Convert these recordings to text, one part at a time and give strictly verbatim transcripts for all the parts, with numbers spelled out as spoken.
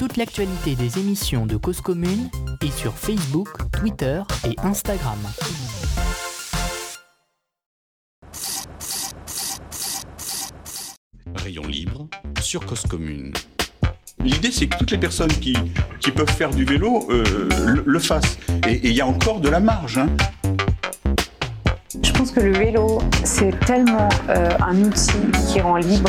toute l'actualité des émissions de Cause Commune est sur Facebook, Twitter et Instagram. Rayon libre sur Cause Commune. L'idée, c'est que toutes les personnes qui, qui peuvent faire du vélo euh, le, le fassent. Et il y a encore de la marge. Hein. Je pense que le vélo, c'est tellement euh, un outil qui rend libre.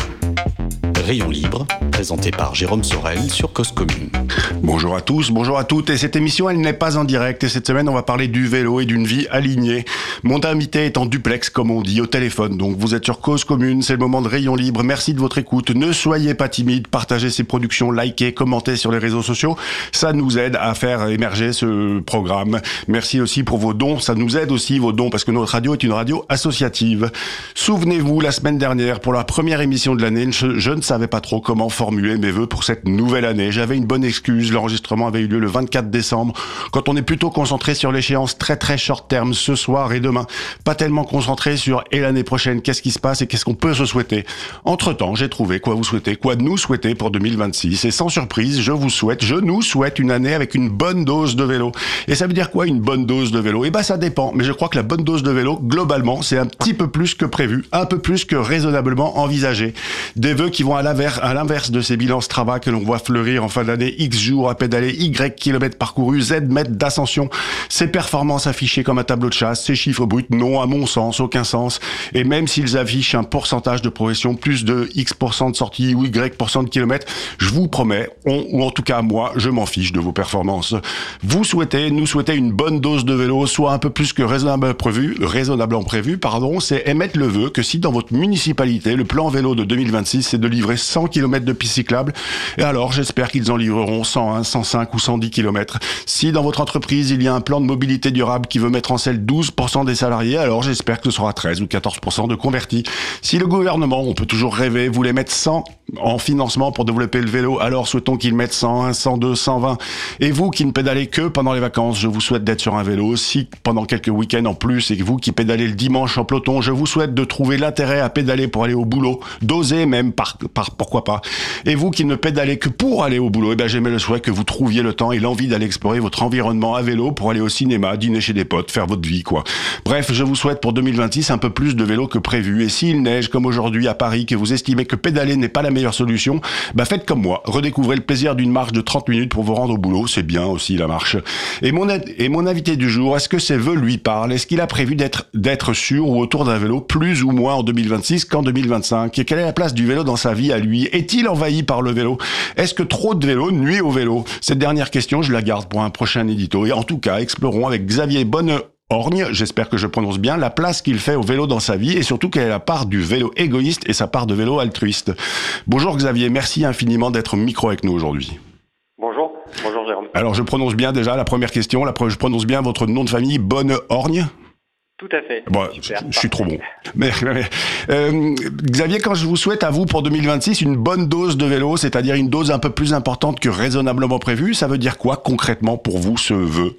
Rayon libre, présenté par Jérôme Sorel sur Cause Commune. Bonjour à tous, bonjour à toutes. Et cette émission, elle n'est pas en direct. Et cette semaine, on va parler du vélo et d'une vie alignée. Mon invité est en duplex, comme on dit, au téléphone. Donc, vous êtes sur Cause Commune. C'est le moment de Rayon libre. Merci de votre écoute. Ne soyez pas timide. Partagez ces productions, likez, commentez sur les réseaux sociaux. Ça nous aide à faire émerger ce programme. Merci aussi pour vos dons. Ça nous aide aussi, vos dons, parce que notre radio est une radio associative. Souvenez-vous, la semaine dernière, pour la première émission de l'année, je, je ne savais pas trop comment formuler mes vœux pour cette nouvelle année. J'avais une bonne excuse. L'enregistrement avait eu lieu le vingt-quatre décembre, quand on est plutôt concentré sur l'échéance très très short terme, ce soir et demain. Pas tellement concentré sur et l'année prochaine, qu'est-ce qui se passe et qu'est-ce qu'on peut se souhaiter. Entre-temps, j'ai trouvé quoi vous souhaitez, quoi nous souhaiter pour deux mille vingt-six. Et sans surprise, je vous souhaite, je nous souhaite une année avec une bonne dose de vélo. Et ça veut dire quoi, une bonne dose de vélo? Eh ben, ça dépend. Mais je crois que la bonne dose de vélo, globalement, c'est un petit peu plus que prévu, un peu plus que raisonnablement envisagé. Des vœux qui vont à l'inverse, à l'inverse de ces bilans Strava que l'on voit fleurir en fin d'année, X jours à pédaler, Y kilomètres parcourus, Z mètres d'ascension. Ces performances affichées comme un tableau de chasse, ces chiffres bruts n'ont à mon sens aucun sens. Et même s'ils affichent un pourcentage de progression, plus de X% de sortie ou Y% de kilomètres, je vous promets, on, ou en tout cas moi, je m'en fiche de vos performances. Vous souhaitez, nous souhaitez une bonne dose de vélo, soit un peu plus que raisonnable prévu, raisonnablement prévu, pardon, c'est émettre le vœu que si dans votre municipalité, le plan vélo de deux mille vingt-six, c'est de livrer cent kilomètres de pistes cyclables, et alors j'espère qu'ils en livreront cent un, cent cinq ou cent dix kilomètres. Si dans votre entreprise, il y a un plan de mobilité durable qui veut mettre en selle douze pour cent des salariés, alors j'espère que ce sera treize ou quatorze pour cent de convertis. Si le gouvernement, on peut toujours rêver, voulait mettre cent en financement pour développer le vélo, alors souhaitons qu'il mette cent un, cent deux, cent vingt. Et vous qui ne pédalez que pendant les vacances, je vous souhaite d'être sur un vélo. Si pendant quelques week-ends en plus, et que vous qui pédalez le dimanche en peloton, je vous souhaite de trouver l'intérêt à pédaler pour aller au boulot, d'oser même, par, par pourquoi pas. Et vous qui ne pédalez que pour aller au boulot, eh ben j'aimais le souhait que vous trouviez le temps et l'envie d'aller explorer votre environnement à vélo pour aller au cinéma, dîner chez des potes, faire votre vie, quoi. Bref, je vous souhaite pour deux mille vingt-six un peu plus de vélo que prévu. Et s'il neige comme aujourd'hui à Paris, que vous estimez que pédaler n'est pas la meilleure solution, bah faites comme moi. Redécouvrez le plaisir d'une marche de trente minutes pour vous rendre au boulot. C'est bien aussi la marche. Et mon, et mon invité du jour, est-ce que ses vœux lui parlent? Est-ce qu'il a prévu d'être, d'être sur ou autour d'un vélo plus ou moins en deux mille vingt-six qu'en deux mille vingt-cinq? Et quelle est la place du vélo dans sa vie à lui? Est-il envahi par le vélo? Est-ce que trop de vélo nuit au vélo? Cette dernière question, je la garde pour un prochain édito. Et en tout cas, explorons avec Xavier Bonne-Orgne, j'espère que je prononce bien, la place qu'il fait au vélo dans sa vie et surtout quelle est la part du vélo égoïste et sa part de vélo altruiste. Bonjour Xavier, merci infiniment d'être au micro avec nous aujourd'hui. Bonjour, bonjour Jérôme. Alors je prononce bien déjà la première question, la pre- je prononce bien votre nom de famille, Bonne-Orgne? Tout à fait. Bon, Super, je, je suis trop bon. Mais, mais, euh, Xavier, quand je vous souhaite à vous pour deux mille vingt-six une bonne dose de vélo, c'est-à-dire une dose un peu plus importante que raisonnablement prévue, ça veut dire quoi concrètement pour vous ce vœu?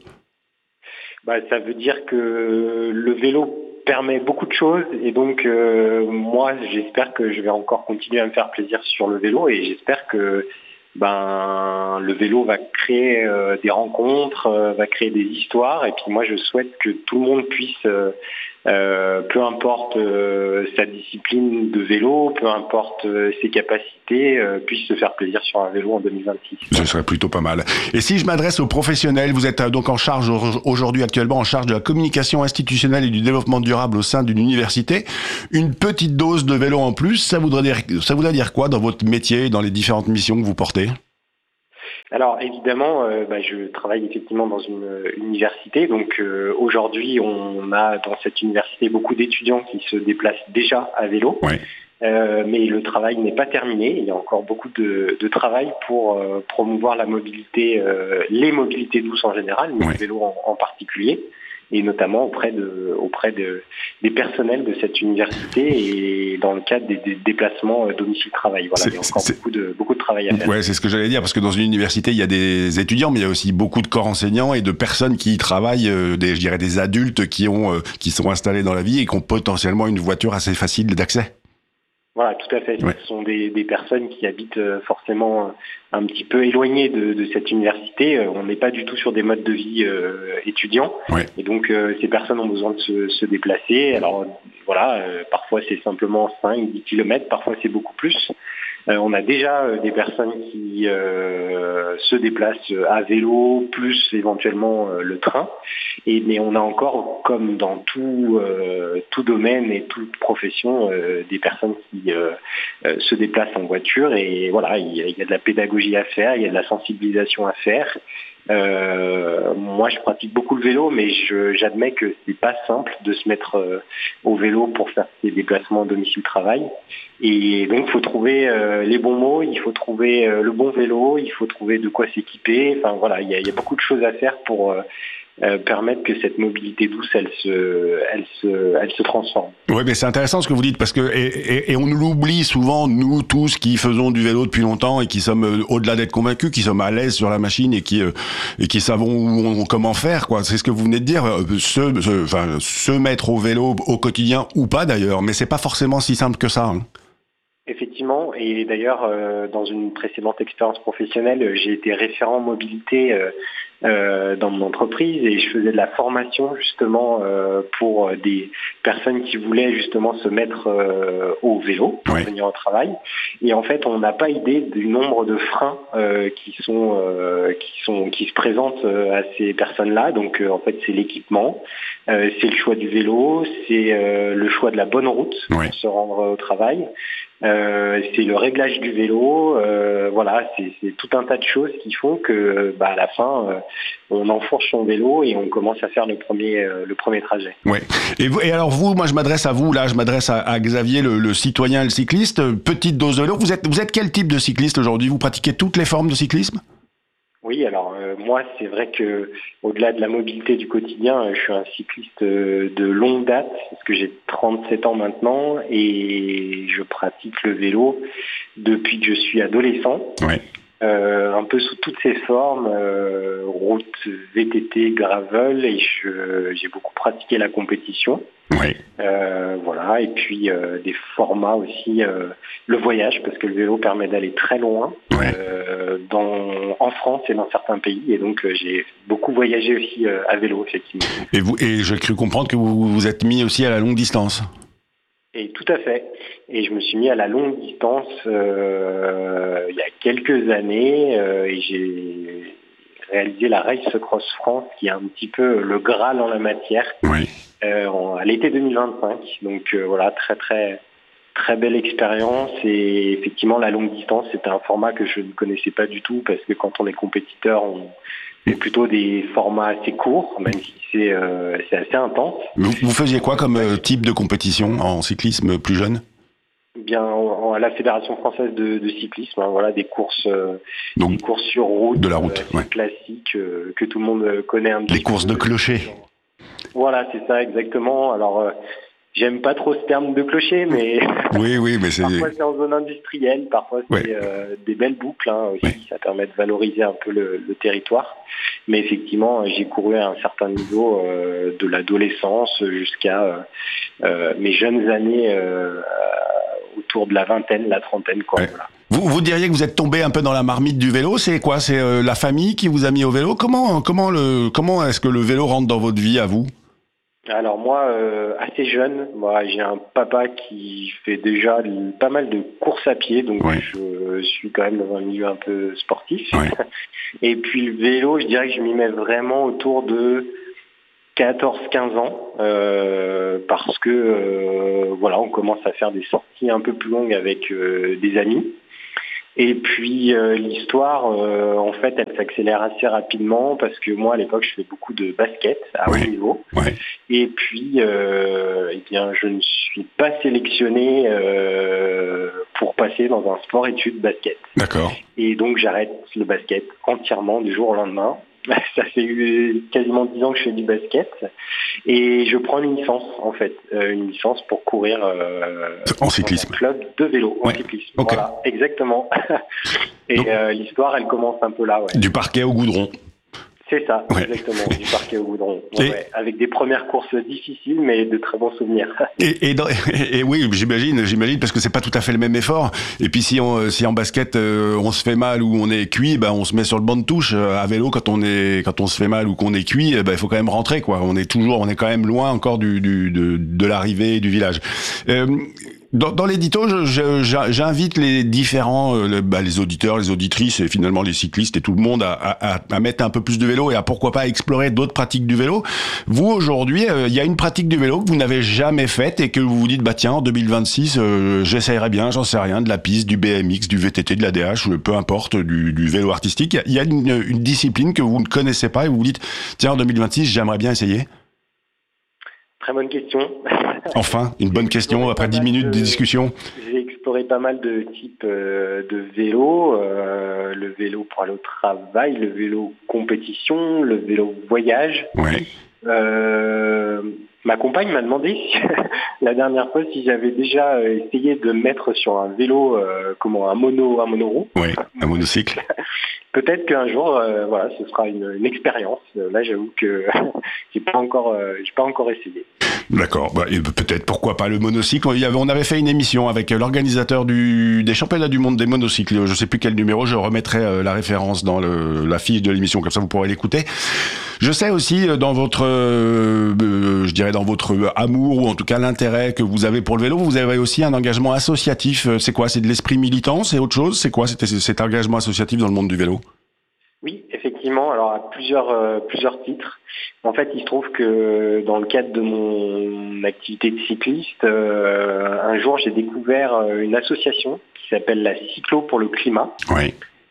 Bah, ça veut dire que le vélo permet beaucoup de choses et donc euh, moi j'espère que je vais encore continuer à me faire plaisir sur le vélo et j'espère que ben le vélo va créer euh, des rencontres, euh, va créer des histoires et puis moi je souhaite que tout le monde puisse, euh, euh, peu importe euh, sa discipline de vélo, peu importe euh, ses capacités, euh, puisse se faire plaisir sur un vélo en deux mille vingt-six. Ce serait plutôt pas mal. Et si je m'adresse aux professionnels, vous êtes donc en charge aujourd'hui actuellement en charge de la communication institutionnelle et du développement durable au sein d'une université. Une petite dose de vélo en plus, ça voudrait dire, ça voudrait dire quoi dans votre métier, dans les différentes missions que vous portez ? Alors évidemment, euh, bah, je travaille effectivement dans une euh, université, donc euh, aujourd'hui on a dans cette université beaucoup d'étudiants qui se déplacent déjà à vélo, ouais. euh, mais le travail n'est pas terminé, il y a encore beaucoup de, de travail pour euh, promouvoir la mobilité, euh, les mobilités douces en général, mais ouais. le vélo en, en particulier. Et notamment auprès de auprès de des personnels de cette université et dans le cadre des, des déplacements domicile-travail. Voilà, c'est, il y a encore beaucoup de beaucoup de travail à faire. Ouais, c'est ce que j'allais dire parce que dans une université il y a des étudiants, mais il y a aussi beaucoup de corps enseignants et de personnes qui y travaillent, euh, des je dirais des adultes qui ont euh, qui sont installés dans la vie et qui ont potentiellement une voiture assez facile d'accès. Voilà, tout à fait. Ouais. Ce sont des, des personnes qui habitent euh, forcément un petit peu éloignées de, de cette université. Euh, on n'est pas du tout sur des modes de vie euh, étudiants. Ouais. Et donc, euh, ces personnes ont besoin de se, se déplacer. Alors, voilà, euh, parfois c'est simplement cinq dix kilomètres, parfois c'est beaucoup plus. Euh, on a déjà euh, des personnes qui euh, se déplacent à vélo, plus éventuellement euh, le train. Et, mais on a encore, comme dans tout, euh, tout domaine et toute profession, euh, des personnes qui euh, euh, se déplacent en voiture. Et voilà, il y, a, il y a de la pédagogie à faire, il y a de la sensibilisation à faire. Euh, moi, je pratique beaucoup le vélo, mais je, j'admets que c'est pas simple de se mettre euh, au vélo pour faire ses déplacements domicile-travail. Et donc, il faut trouver euh, les bons mots, il faut trouver euh, le bon vélo, il faut trouver de quoi s'équiper. Enfin voilà, il y a, il y a beaucoup de choses à faire pour euh, euh, permettre que cette mobilité douce, elle se, elle se, elle se transforme. Oui, mais c'est intéressant ce que vous dites parce que et, et, et on l'oublie souvent, nous tous qui faisons du vélo depuis longtemps et qui sommes euh, au-delà d'être convaincus, qui sommes à l'aise sur la machine et qui euh, et qui savons où on, comment faire, quoi. C'est ce que vous venez de dire, euh, se, se, enfin, se mettre au vélo au quotidien ou pas d'ailleurs, mais c'est pas forcément si simple que ça. Hein. Effectivement, et d'ailleurs, euh, dans une précédente expérience professionnelle, j'ai été référent mobilité euh, euh, dans mon entreprise et je faisais de la formation justement euh, pour des personnes qui voulaient justement se mettre euh, au vélo pour ouais. venir au travail. Et en fait, on n'a pas idée du nombre de freins euh, qui sont euh, qui sont qui se présentent euh, à ces personnes-là. Donc, euh, en fait, c'est l'équipement, euh, c'est le choix du vélo, c'est euh, le choix de la bonne route ouais. pour se rendre au travail. Euh, c'est le réglage du vélo, euh, voilà, c'est, c'est tout un tas de choses qui font que, bah, à la fin, euh, on enfourche son vélo et on commence à faire le premier, euh, le premier trajet. Ouais. Et, vous, et alors vous, moi, je m'adresse à vous, là, je m'adresse à, à Xavier, le, le citoyen, le cycliste. Petite dose de vélo. Vous êtes, vous êtes quel type de cycliste aujourd'hui ? Vous pratiquez toutes les formes de cyclisme ? Oui, alors euh, moi, c'est vrai que au-delà de la mobilité du quotidien, je suis un cycliste euh, de longue date, parce que j'ai trente-sept ans maintenant et je pratique le vélo depuis que je suis adolescent. Ouais. Euh, un peu sous toutes ses formes, euh, route, V T T, gravel, et je, j'ai beaucoup pratiqué la compétition. Ouais. Euh, voilà, et puis euh, des formats aussi, euh, le voyage, parce que le vélo permet d'aller très loin Ouais. euh, dans, en France et dans certains pays, et donc euh, j'ai beaucoup voyagé aussi euh, à vélo, effectivement. Et vous, et j'ai cru comprendre que vous vous êtes mis aussi à la longue distance. Et tout à fait. Et je me suis mis à la longue distance euh, il y a quelques années euh, et j'ai réalisé la Race Cross France, qui est un petit peu le Graal en la matière, Oui. euh, en, à l'été deux mille vingt-cinq. Donc euh, voilà, très très très belle expérience. Et effectivement, la longue distance, c'était un format que je ne connaissais pas du tout, parce que quand on est compétiteur, on c'est plutôt des formats assez courts, même si c'est, euh, c'est assez intense. Vous, vous faisiez quoi comme euh, type de compétition en cyclisme plus jeune ? Bien, en, à la Fédération française de, de cyclisme, hein, voilà, des courses, euh, Donc, des courses sur route, de la route, euh, ouais. classiques euh, que tout le monde connaît un petit peu. Les courses de clocher. Voilà, c'est ça exactement. Alors, euh, j'aime pas trop ce terme de clocher, mais Oui, oui, mais c'est. parfois c'est en zone industrielle, parfois c'est Ouais. euh, des belles boucles hein, aussi. Ouais. Ça permet de valoriser un peu le, le territoire. Mais effectivement, j'ai couru à un certain niveau euh, de l'adolescence jusqu'à euh, euh, mes jeunes années. Euh, autour de la vingtaine, la trentaine, quoi. Ouais. Voilà. Vous, vous diriez que vous êtes tombé un peu dans la marmite du vélo. C'est quoi ? C'est euh, la famille qui vous a mis au vélo ? Comment, comment, le, comment est-ce que le vélo rentre dans votre vie à vous ? Alors moi, euh, assez jeune, moi, j'ai un papa qui fait déjà pas mal de courses à pied, donc Ouais. je suis quand même dans un milieu un peu sportif. Ouais. Et puis le vélo, je dirais que je m'y mets vraiment autour de quatorze quinze ans, euh, parce que euh, voilà, on commence à faire des sorties un peu plus longues avec euh, des amis. Et puis euh, l'histoire, euh, en fait, elle s'accélère assez rapidement, parce que moi, à l'époque, je fais beaucoup de basket à Ouais. haut niveau. Ouais. Et puis, euh, eh bien, je ne suis pas sélectionné euh, pour passer dans un sport-études basket. D'accord. Et donc, j'arrête le basket entièrement du jour au lendemain. Ça fait quasiment dix ans que je fais du basket. Et je prends une licence, en fait. Euh, une licence pour courir euh, En cyclisme. dans un club de vélo, Ouais. en cyclisme. Ok. Voilà, exactement. Et Donc- euh, l'histoire, elle commence un peu là, ouais. Du parquet au goudron. C'est ça, Ouais. exactement, du parquet au goudron. Ouais, Et- ouais, avec des premières courses difficiles, mais de très bons souvenirs. Et, et, dans- et, et oui, j'imagine, j'imagine, parce que c'est pas tout à fait le même effort. Et puis si, on, si en basket euh, on se fait mal ou on est cuit, ben on se met sur le banc de touche. Euh, À vélo, quand on est, quand on se fait mal ou qu'on est cuit, eh ben il faut quand même rentrer, quoi. On est toujours, on est quand même loin encore du, du de, de l'arrivée du village. Euh, Dans, dans l'édito, je- je- j'a- j'invite les différents, euh, le- bah, les auditeurs, les auditrices et finalement les cyclistes et tout le monde à, à, à- à mettre un peu plus de vélo et à pourquoi pas explorer d'autres pratiques du vélo. Vous, aujourd'hui, il y a une pratique du vélo que vous n'avez jamais faite et que vous vous dites, bah tiens, en deux mille vingt-six, euh, j'essayerai bien, j'en sais rien, de la piste, du B M X, du V T T, de l'A D H, euh, peu importe, du, du vélo artistique. Il y a une, une discipline que vous ne connaissez pas et vous vous dites, tiens, en deux mille vingt-six, j'aimerais bien essayer. Très bonne question. Enfin, une bonne question après dix minutes de discussion. J'ai exploré pas mal de types euh, de vélos, euh, le vélo pour aller au travail, le vélo compétition, le vélo voyage. Ouais. Euh, ma compagne m'a demandé si- la dernière fois si j'avais déjà euh, essayé de me mettre sur un vélo, euh, comment, un mono, un monoroue. Ouais, un monocycle. Peut-être qu'un jour, euh, voilà, ce sera une, une expérience. Euh, Là, j'avoue que j'ai pas encore, euh, j'ai pas encore essayé. D'accord, bah, et peut-être pourquoi pas le monocycle. Il y avait, on avait fait une émission avec l'organisateur du, des championnats du monde des monocycles. Je sais plus quel numéro, je remettrai euh, la référence dans le, la fiche de l'émission, comme ça vous pourrez l'écouter. Je sais aussi euh, dans votre, euh, euh, je dirais dans votre amour ou en tout cas l'intérêt que vous avez pour le vélo, vous avez aussi un engagement associatif. C'est quoi? C'est de l'esprit militant? C'est autre chose? C'est quoi cet, cet engagement associatif dans le monde du vélo? Oui, effectivement. Alors à plusieurs euh, plusieurs titres. En fait, il se trouve que dans le cadre de mon activité de cycliste, euh, un jour j'ai découvert euh, une association qui s'appelle la Cyclo pour le climat. Oui.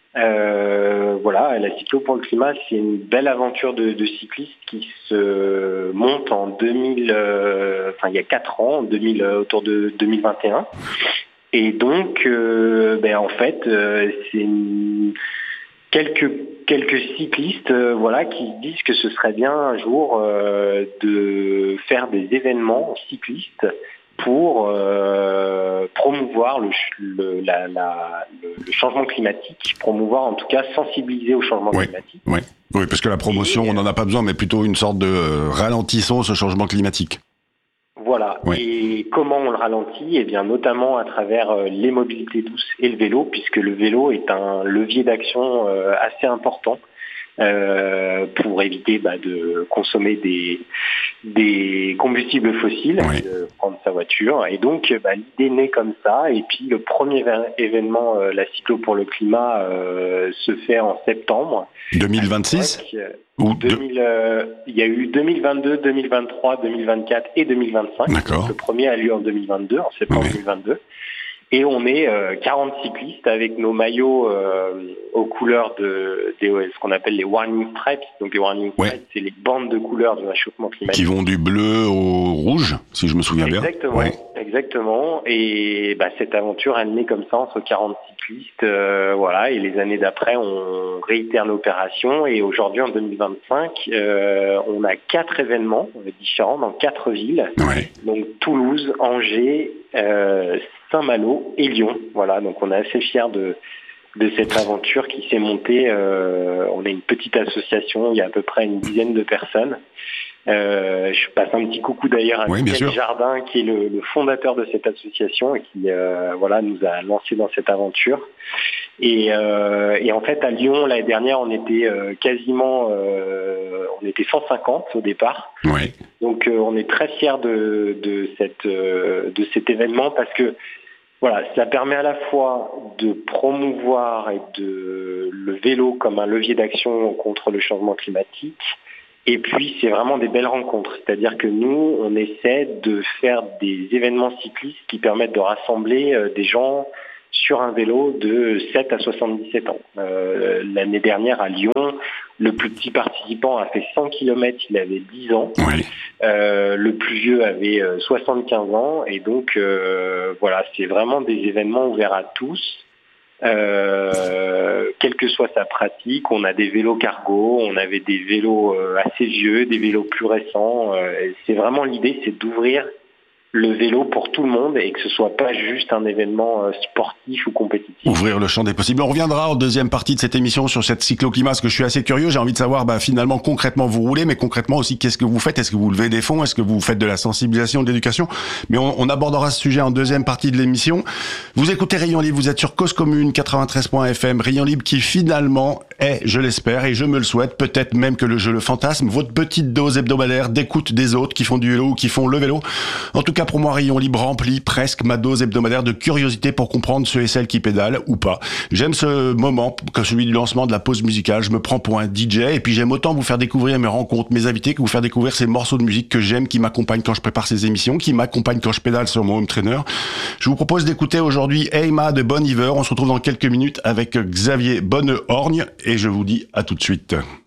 Euh, voilà, la Cyclo pour le climat, c'est une belle aventure de, de cycliste qui se monte en deux mille, euh, enfin il y a quatre ans, en deux mille, euh, autour de deux mille vingt et un. Et donc, euh, ben en fait, euh, c'est une quelques quelques cyclistes euh, voilà qui se disent que ce serait bien un jour euh, de faire des événements cyclistes pour euh, promouvoir le, le, la, la, le, le changement climatique, promouvoir en tout cas sensibiliser au changement Oui. climatique. Oui. Oui, parce que la promotion, Et, on n'en a pas besoin, mais plutôt une sorte de euh, ralentissons ce changement climatique. Voilà. Oui. Et comment on le ralentit? Eh bien, notamment à travers euh, les mobilités douces et le vélo, puisque le vélo est un levier d'action euh, assez important euh, pour éviter bah, de consommer des, des combustibles fossiles, Oui. de prendre sa voiture. Et donc, bah, l'idée naît comme ça. Et puis, le premier événement, euh, la Cyclo pour le climat, euh, se fait en septembre. deux mille vingt-six Avec, euh, ou deux mille, euh, il y a eu deux mille vingt-deux, deux mille vingt-trois, deux mille vingt-quatre et deux mille vingt-cinq. D'accord. Le premier a lieu en deux mille vingt-deux, en septembre Oui. deux mille vingt-deux. Et on est euh, quarante cyclistes avec nos maillots euh, aux couleurs de, des, ce qu'on appelle les warning stripes. Donc les warning Ouais. stripes, c'est les bandes de couleurs du réchauffement climatique. qui vont du bleu au rouge, si je me souviens bien. Exactement, Ouais. exactement. Et bah, cette aventure, elle naît comme ça entre quarante cyclistes, euh, voilà. Et les années d'après, on réitère l'opération. Et aujourd'hui, en deux mille vingt-cinq, euh, on a quatre événements différents dans quatre villes. Ouais. Donc Toulouse, Angers, euh, Saint-Malo et Lyon. Voilà. Donc on est assez fiers de de cette aventure qui s'est montée. Euh, on est une petite association. Il y a à peu près une dizaine de personnes. Euh, je passe un petit coucou d'ailleurs à Oui, bien Michel sûr. Jardin, qui est le, le fondateur de cette association et qui euh, voilà nous a lancé dans cette aventure. Et, euh, et en fait à Lyon l'année dernière on était euh, quasiment euh, on était cent cinquante au départ. Ouais. Donc euh, on est très fiers de, de cette euh, de cet événement parce que voilà, ça permet à la fois de promouvoir et de le vélo comme un levier d'action contre le changement climatique. Et puis, c'est vraiment des belles rencontres. C'est-à-dire que nous, on essaie de faire des événements cyclistes qui permettent de rassembler euh, des gens sur un vélo de sept à soixante-dix-sept ans. Euh, l'année dernière, à Lyon, le plus petit participant a fait cent kilomètres, il avait dix ans. Ouais. Euh, le plus vieux avait euh, soixante-quinze ans. Et donc, euh, voilà, c'est vraiment des événements ouverts à tous. Euh, quelle que soit sa pratique, on a des vélos cargo, on avait des vélos euh, assez vieux, des vélos plus récents. Euh, et c'est vraiment l'idée, c'est d'ouvrir le vélo pour tout le monde et que ce soit pas juste un événement sportif ou compétitif. Ouvrir le champ des possibles. On reviendra en deuxième partie de cette émission sur cette cycloclimat, parce que je suis assez curieux. J'ai envie de savoir, bah, finalement, concrètement, vous roulez, mais concrètement aussi, qu'est-ce que vous faites? Est-ce que vous levez des fonds? Est-ce que vous faites de la sensibilisation, de l'éducation? Mais on, on abordera ce sujet en deuxième partie de l'émission. Vous écoutez Rayon Libre, vous êtes sur Cause Commune quatre-vingt-treize point F M. Rayon Libre qui finalement est, je l'espère, et je me le souhaite, peut-être même que le, je le fantasme, votre petite dose hebdomadaire d'écoute des autres qui font du vélo ou qui font le vélo. En tout cas, pour moi, Rayon Libre remplit presque ma dose hebdomadaire de curiosité pour comprendre ceux et celles qui pédalent ou pas. J'aime ce moment, comme celui du lancement de la pause musicale. Je me prends pour un D J et puis j'aime autant vous faire découvrir mes rencontres, mes invités, que vous faire découvrir ces morceaux de musique que j'aime, qui m'accompagnent quand je prépare ces émissions, qui m'accompagnent quand je pédale sur mon home trainer. Je vous propose d'écouter aujourd'hui Eyma de Bon Iver. On se retrouve dans quelques minutes avec Xavier Bonnehorgne et je vous dis à tout de suite.